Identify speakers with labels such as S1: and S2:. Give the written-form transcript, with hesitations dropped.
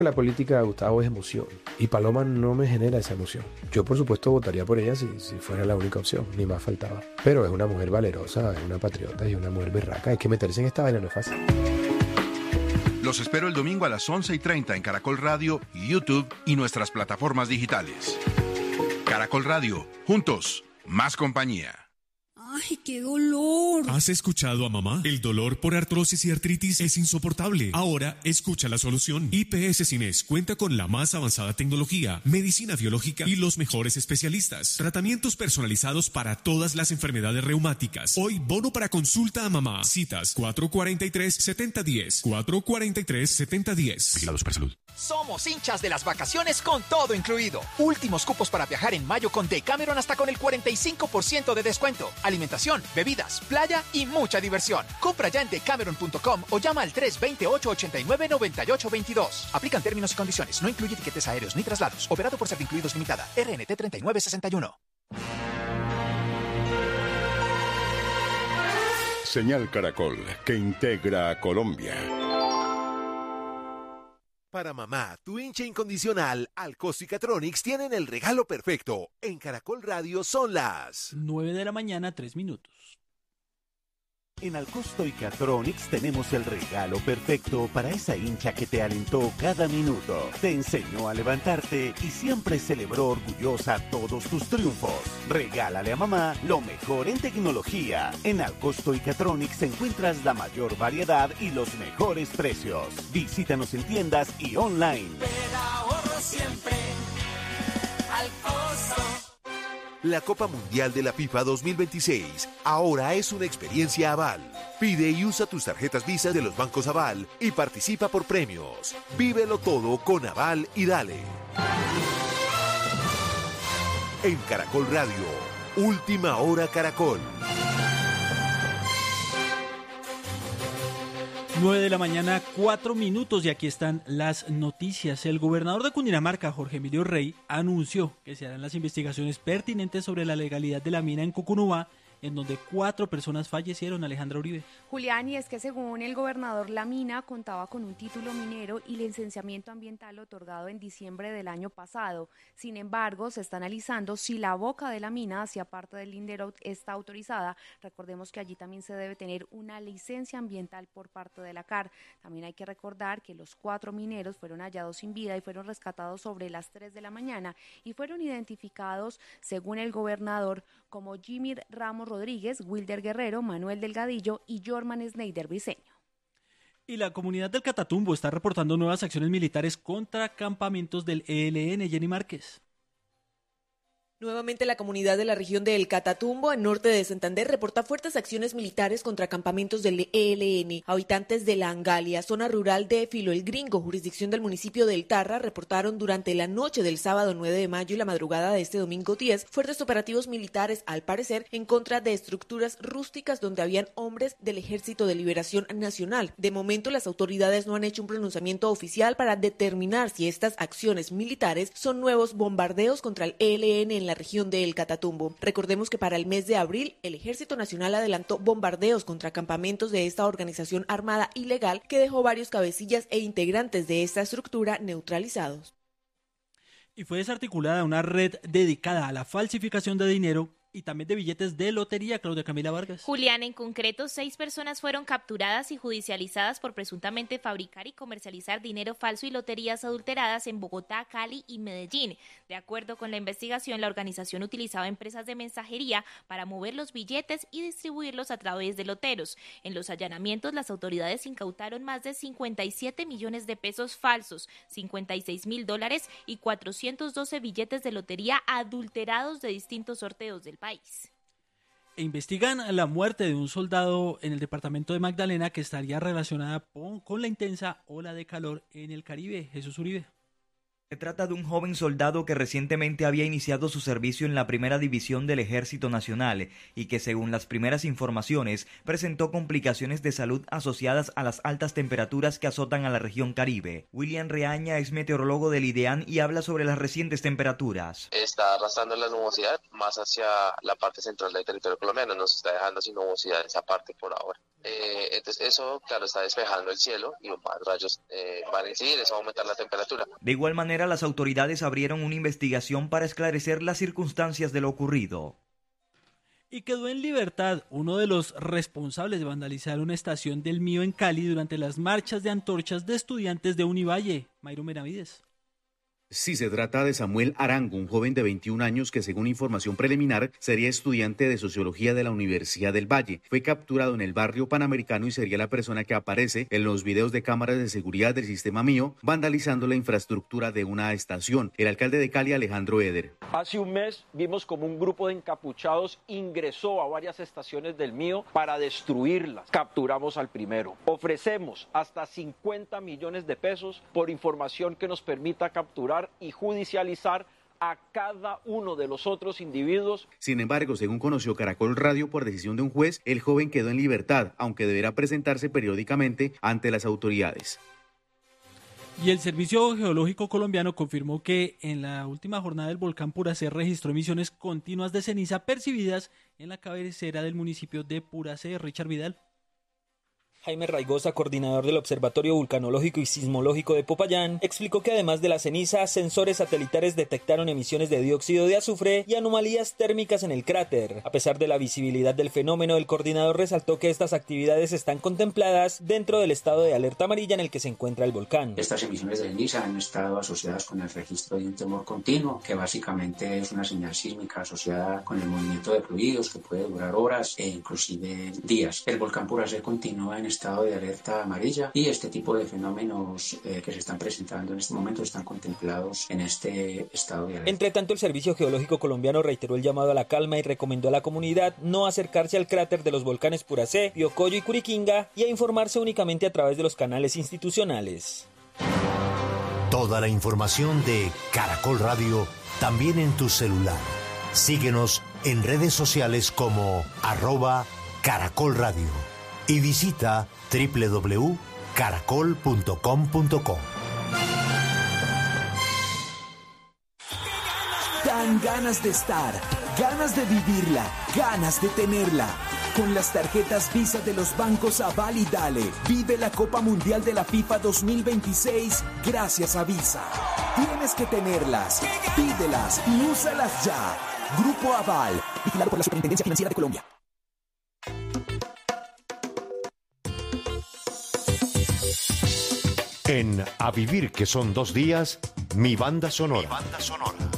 S1: La política, Gustavo, es emoción y Paloma no me genera esa emoción. Yo, por supuesto, votaría por ella si fuera la única opción, ni más faltaba. Pero es una mujer valerosa, es una patriota y una mujer berraca. Es que meterse en esta vaina no es fácil.
S2: Los espero el domingo a las 11:30 en Caracol Radio, YouTube y nuestras plataformas digitales. Caracol Radio, juntos, más compañía.
S3: ¡Ay, qué dolor!
S4: ¿Has escuchado a mamá? El dolor por artrosis y artritis es insoportable. Ahora, escucha la solución. IPS Cines cuenta con la más avanzada tecnología, medicina biológica y los mejores especialistas. Tratamientos personalizados para todas las enfermedades reumáticas. Hoy, bono para consulta a mamá. Citas 443-7010. 443-7010.
S5: Vigilados por salud.
S6: Somos hinchas de las vacaciones con todo incluido. Últimos cupos para viajar en mayo con Decameron hasta con el 45% de descuento. Alimentación, bebidas, playa y mucha diversión. Compra ya en decameron.com o llama al 328-89-9822. Aplican términos y condiciones. No incluye tiquetes aéreos ni traslados. Operado por Servincluidos Limitada. RNT 3961.
S7: Señal Caracol, que integra a Colombia.
S8: Para mamá, tu hincha incondicional, Alcosto y Catronics tienen el regalo perfecto. En Caracol Radio son las
S9: 9 de la mañana, 3 minutos.
S10: En Alcosto y Catronics tenemos el regalo perfecto para esa hincha que te alentó cada minuto, te enseñó a levantarte y siempre celebró orgullosa todos tus triunfos. Regálale a mamá lo mejor en tecnología. En Alcosto y Catronics encuentras la mayor variedad y los mejores precios. Visítanos en tiendas y online.
S11: Pero ahorro siempre. Alcosto.
S8: La Copa Mundial de la FIFA 2026 ahora es una experiencia Aval. Pide y usa tus tarjetas Visa de los bancos Aval y participa por premios. Vívelo todo con Aval y dale. En Caracol Radio, Última Hora Caracol.
S9: 9 de la mañana, 4 minutos y aquí están las noticias. El gobernador de Cundinamarca, Jorge Emilio Rey, anunció que se harán las investigaciones pertinentes sobre la legalidad de la mina en Cucunúa, en donde 4 personas fallecieron. Alejandra Uribe.
S12: Julián, y es que según el gobernador, la mina contaba con un título minero y licenciamiento ambiental otorgado en diciembre del año pasado. Sin embargo, se está analizando si la boca de la mina hacia parte del lindero está autorizada. Recordemos que allí también se debe tener una licencia ambiental por parte de la CAR. También hay que recordar que los 4 mineros fueron hallados sin vida y fueron rescatados sobre las 3 de la mañana y fueron identificados, según el gobernador, como Jimmy Ramos Rodríguez, Wilder Guerrero, Manuel Delgadillo y Jorman Schneider Briceño.
S9: Y la comunidad del Catatumbo está reportando nuevas acciones militares contra campamentos del ELN. Jenny Márquez.
S13: Nuevamente la comunidad de la región del Catatumbo, en norte de Santander, reporta fuertes acciones militares contra campamentos del ELN. Habitantes de la Angalia, zona rural de Filo el Gringo, jurisdicción del municipio del Tarra, reportaron durante la noche del sábado 9 de mayo y la madrugada de este domingo 10 fuertes operativos militares, al parecer, en contra de estructuras rústicas donde habían hombres del Ejército de Liberación Nacional. De momento, las autoridades no han hecho un pronunciamiento oficial para determinar si estas acciones militares son nuevos bombardeos contra el ELN en la región del Catatumbo. Recordemos que para el mes de abril, el Ejército Nacional adelantó bombardeos contra campamentos de esta organización armada ilegal que dejó varios cabecillas e integrantes de esta estructura neutralizados.
S9: Y fue desarticulada una red dedicada a la falsificación de dinero y también de billetes de lotería. Claudia Camila Vargas.
S14: Julián, en concreto, 6 personas fueron capturadas y judicializadas por presuntamente fabricar y comercializar dinero falso y loterías adulteradas en Bogotá, Cali y Medellín. De acuerdo con la investigación, la organización utilizaba empresas de mensajería para mover los billetes y distribuirlos a través de loteros. En los allanamientos, las autoridades incautaron más de 57 millones de pesos falsos, $56.000 y 412 billetes de lotería adulterados de distintos sorteos del país.
S9: E investigan la muerte de un soldado en el departamento de Magdalena que estaría relacionada con la intensa ola de calor en el Caribe. Jesús Uribe.
S5: Se trata de un joven soldado que recientemente había iniciado su servicio en la primera división del Ejército Nacional y que, según las primeras informaciones, presentó complicaciones de salud asociadas a las altas temperaturas que azotan a la región Caribe. William Reaña es meteorólogo del IDEAN y habla sobre las recientes temperaturas.
S15: Está arrastrando la nubosidad más hacia la parte central del territorio colombiano, nos está dejando sin nubosidad en esa parte por ahora. Entonces eso, claro, está despejando el cielo y más rayos van a incidir, eso va a aumentar la temperatura.
S5: De igual manera, las autoridades abrieron una investigación para esclarecer las circunstancias de lo ocurrido.
S9: Y quedó en libertad uno de los responsables de vandalizar una estación del Mío en Cali durante las marchas de antorchas de estudiantes de Univalle. Mayro Benavides.
S16: Sí, se trata de Samuel Arango, un joven de 21 años que, según información preliminar, sería estudiante de Sociología de la Universidad del Valle. Fue capturado en el barrio Panamericano y sería la persona que aparece en los videos de cámaras de seguridad del sistema Mío, vandalizando la infraestructura de una estación. El alcalde de Cali, Alejandro Eder.
S17: Hace un mes vimos como un grupo de encapuchados ingresó a varias estaciones del Mío para destruirlas. Capturamos al primero. Ofrecemos hasta 50 millones de pesos por información que nos permita capturar y judicializar a cada uno de los otros individuos.
S16: Sin embargo, según conoció Caracol Radio, por decisión de un juez, el joven quedó en libertad, aunque deberá presentarse periódicamente ante las autoridades.
S9: Y el Servicio Geológico Colombiano confirmó que en la última jornada del volcán Puracé registró emisiones continuas de ceniza percibidas en la cabecera del municipio de Puracé. Richard Vidal.
S18: Jaime Raigosa, coordinador del Observatorio Vulcanológico y Sismológico de Popayán, explicó que además de la ceniza, sensores satelitales detectaron emisiones de dióxido de azufre y anomalías térmicas en el cráter. A pesar de la visibilidad del fenómeno, el coordinador resaltó que estas actividades están contempladas dentro del estado de alerta amarilla en el que se encuentra el volcán.
S19: Estas emisiones de ceniza han estado asociadas con el registro de un temor continuo, que básicamente es una señal sísmica asociada con el movimiento de fluidos que puede durar horas e inclusive días. El volcán Puracé continúa en estado de alerta amarilla y este tipo de fenómenos que se están presentando en este momento están contemplados en este estado de alerta.
S18: Entre tanto, el Servicio Geológico Colombiano reiteró el llamado a la calma y recomendó a la comunidad no acercarse al cráter de los volcanes Puracé, Piocoyo y Curiquinga y a informarse únicamente a través de los canales institucionales.
S20: Toda la información de Caracol Radio también en tu celular. Síguenos en redes sociales como @Caracol Radio. Y visita www.caracol.com.co.
S21: Dan ganas de estar, ganas de vivirla, ganas de tenerla. Con las tarjetas Visa de los bancos Aval y Dale, vive la Copa Mundial de la FIFA 2026 gracias a Visa. Tienes que tenerlas, pídelas y úsalas ya. Grupo Aval, vigilado por la Superintendencia Financiera de Colombia.
S20: En A Vivir, que son 2 días, mi banda sonora.